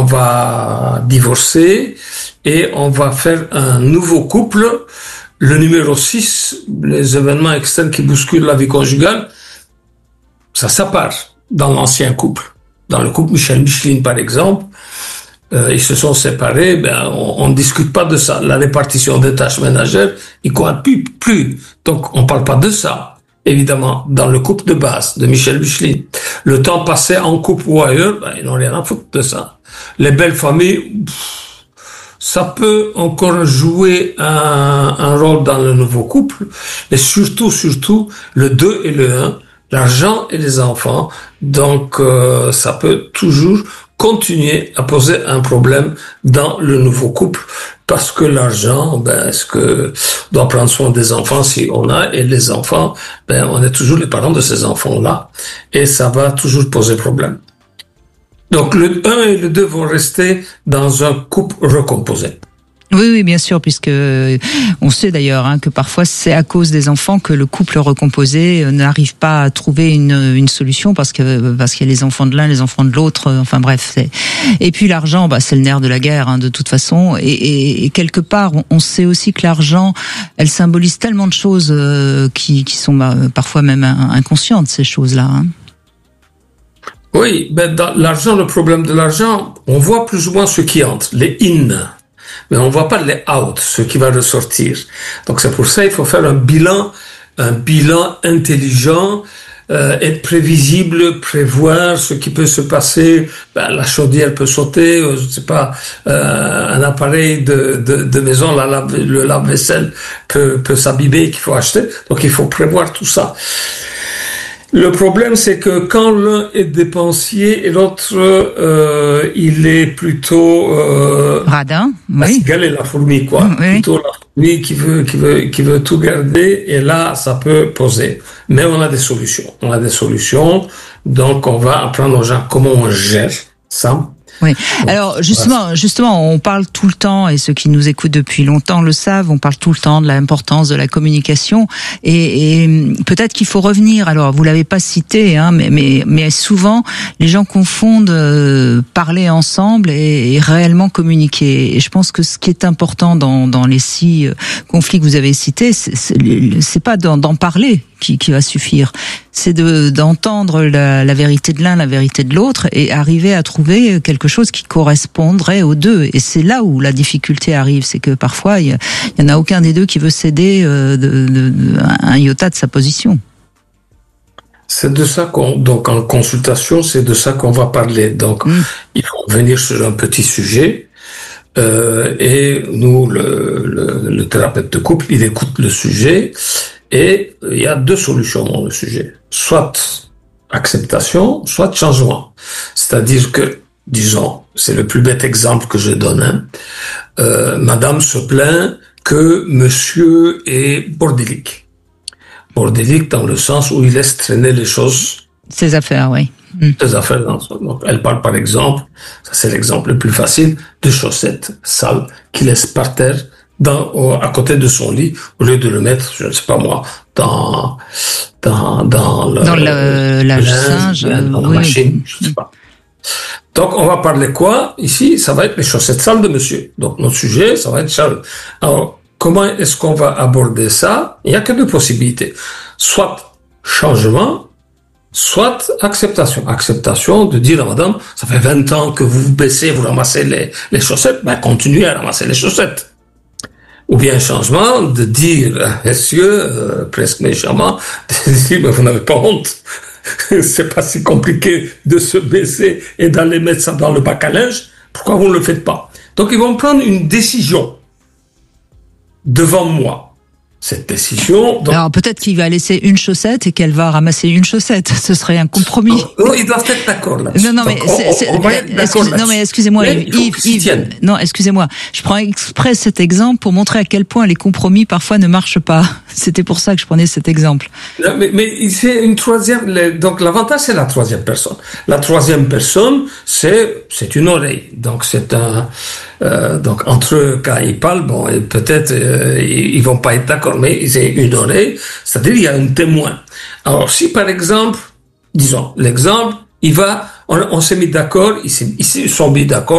va divorcer et on va faire un nouveau couple. Le numéro 6, les événements externes qui bousculent la vie conjugale, ça part dans l'ancien couple. Dans le couple Michel-Micheline, par exemple, ils se sont séparés, on discute pas de ça. La répartition des tâches ménagères, ils comptent plus. Donc, on parle pas de ça. Évidemment, dans le couple de base de Michel-Micheline. Le temps passé en couple ou ailleurs, ils n'ont rien à foutre de ça. Les belles familles, ça peut encore jouer un rôle dans le nouveau couple, mais surtout, le 2 et le 1, l'argent et les enfants. Donc, ça peut toujours continuer à poser un problème dans le nouveau couple, parce que l'argent, est-ce que on doit prendre soin des enfants si on a, et les enfants, on est toujours les parents de ces enfants-là, et ça va toujours poser problème. Donc, le 1 et le 2 vont rester dans un couple recomposé. Oui, bien sûr, puisque on sait d'ailleurs que parfois c'est à cause des enfants que le couple recomposé n'arrive pas à trouver une solution parce qu'il y a les enfants de l'un, les enfants de l'autre. Enfin bref. Et puis l'argent, c'est le nerf de la guerre de toute façon. Et quelque part, on sait aussi que l'argent, elle symbolise tellement de choses qui sont parfois même inconscientes, ces choses-là. Oui, dans l'argent, le problème de l'argent, on voit plus ou moins ce qui entre, les in. Mais on voit pas les out, ce qui va ressortir. Donc c'est pour ça il faut faire un bilan intelligent, être prévisible, prévoir ce qui peut se passer. La chaudière peut sauter, je sais pas, un appareil de maison, le lave-vaisselle peut s'abîmer, qu'il faut acheter. Donc il faut prévoir tout ça. Le problème, c'est que quand l'un est dépensier et l'autre, il est plutôt radin, la cigale et la fourmi, quoi. Oui. Plutôt la fourmi qui veut tout garder, et là, ça peut poser. Mais on a des solutions. Donc, on va apprendre aux gens comment on gère ça. Oui. Alors justement, on parle tout le temps, et ceux qui nous écoutent depuis longtemps le savent, on parle tout le temps de l'importance de la communication, et peut-être qu'il faut revenir. Alors vous l'avez pas cité, mais souvent les gens confondent parler ensemble et réellement communiquer. Et je pense que ce qui est important dans les 6 conflits que vous avez cités, c'est pas d'en parler qui va suffire. C'est d'entendre la vérité de l'un, la vérité de l'autre, et arriver à trouver quelque chose qui correspondrait aux deux. Et c'est là où la difficulté arrive, c'est que parfois il y en a aucun des deux qui veut céder un iota de sa position. C'est de ça donc en consultation, c'est de ça qu'on va parler. Donc il faut revenir sur un petit sujet. Et nous, le thérapeute de couple, il écoute le sujet. Et il y a 2 solutions dans le sujet. Soit acceptation, soit changement. C'est-à-dire que, disons, c'est le plus bête exemple que je donne. Madame se plaint que monsieur est bordélique. Bordélique dans le sens où il laisse traîner les choses. Ses affaires, oui. Ses affaires. Donc, elle parle par exemple, ça c'est l'exemple le plus facile, de chaussettes sales qu'il laisse par terre à côté de son lit, au lieu de le mettre, je ne sais pas moi, dans le lave-singe, dans la machine, je sais pas. Donc, on va parler quoi? Ici, ça va être les chaussettes sales de monsieur. Donc, notre sujet, ça va être ça. Alors, comment est-ce qu'on va aborder ça? Il n'y a que 2 possibilités. Soit changement, soit acceptation. Acceptation de dire à madame, ça fait 20 ans que vous baissez, vous ramassez les chaussettes, continuez à ramasser les chaussettes. Ou bien un changement de dire, messieurs, presque méchamment, de dire, mais vous n'avez pas honte. C'est pas si compliqué de se baisser et d'aller mettre ça dans le bac à linge. Pourquoi vous ne le faites pas? Donc ils vont prendre une décision devant moi. Cette décision. Donc... Alors peut-être qu'il va laisser une chaussette et qu'elle va ramasser une chaussette. Ce serait un compromis. Non, ils doivent être d'accord là. Non, mais excusez-moi, Yves. Non, excusez-moi. Je prends exprès cet exemple pour montrer à quel point les compromis parfois ne marchent pas. C'était pour ça que je prenais cet exemple. Non, mais c'est une troisième. Donc l'avantage c'est la troisième personne. La troisième personne c'est une oreille. Donc c'est un. Donc entre eux quand ils parlent, bon, et peut-être ils vont pas être d'accord, mais ils ont une oreille, c'est-à-dire il y a un témoin. Alors si par exemple, disons l'exemple, on s'est mis d'accord, ils sont mis d'accord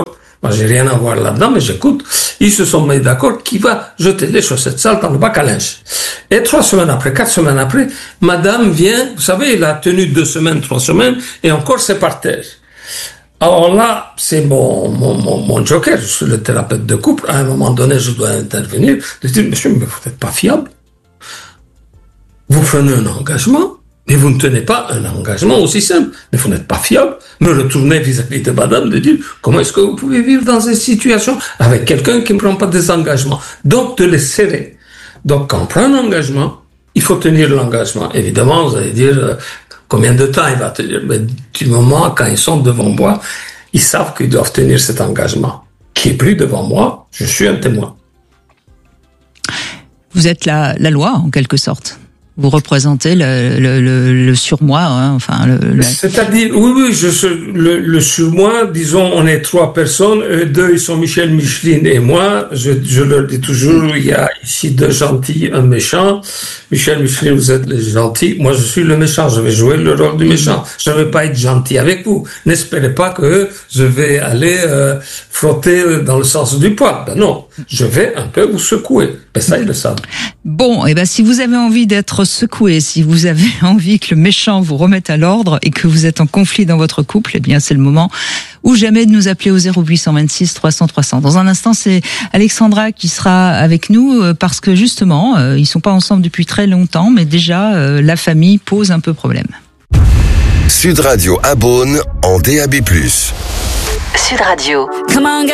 Moi, j'ai rien à voir là-dedans, mais j'écoute. Ils se sont mis d'accord qui va jeter les chaussettes sales dans le bac à linge. Et 4 semaines après, madame vient, vous savez, il a tenu 2 semaines, 3 semaines, et encore c'est par terre. Alors là, c'est mon joker, je suis le thérapeute de couple. À un moment donné, je dois intervenir, de dire, monsieur, mais vous n'êtes pas fiable. Vous prenez un engagement, mais vous ne tenez pas un engagement aussi simple. Mais vous n'êtes pas fiable. Me retourner vis-à-vis de madame, de dire, comment est-ce que vous pouvez vivre dans cette situation avec quelqu'un qui ne prend pas des engagements? Donc, de les serrer. Donc, quand on prend un engagement, il faut tenir l'engagement. Évidemment, vous allez dire, combien de temps il va tenir? Mais du moment, quand ils sont devant moi, ils savent qu'ils doivent tenir cet engagement. Qui est pris devant moi, je suis un témoin. Vous êtes la loi, en quelque sorte. Vous représentez le surmoi, hein, enfin C'est-à-dire, oui, le surmoi, disons, on est 3 personnes, eux 2, ils sont Michel, Micheline et moi. Je leur dis toujours, il y a ici 2 gentils, un méchant. Michel, Micheline, vous êtes les gentils. Moi, je suis le méchant. Je vais jouer le rôle du méchant. Je ne vais pas être gentil avec vous. N'espérez pas que je vais aller frotter dans le sens du poil. Ben non, je vais un peu vous secouer. Ben ça, ils le savent. Bon, et si vous avez envie d'être secoué, si vous avez envie que le méchant vous remette à l'ordre et que vous êtes en conflit dans votre couple, eh bien c'est le moment ou jamais de nous appeler au 0826 300 300. Dans un instant, c'est Alexandra qui sera avec nous parce que justement, ils sont pas ensemble depuis très longtemps, mais déjà la famille pose un peu problème. Sud Radio à Beaune en DAB+. Sud Radio. Come on,